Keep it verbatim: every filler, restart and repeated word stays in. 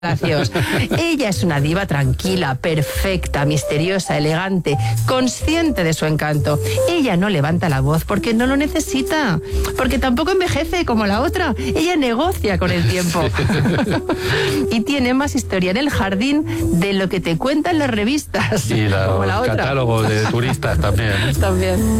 Palacios. Ella es una diva tranquila, perfecta, misteriosa, elegante, consciente de su encanto. Ella no levanta la voz porque no lo necesita, porque tampoco envejece como la otra. Ella negocia con el tiempo. Y tiene más historia en el jardín de lo que te cuentan las revistas. Y la, como la los otra. catálogos de turistas también. También.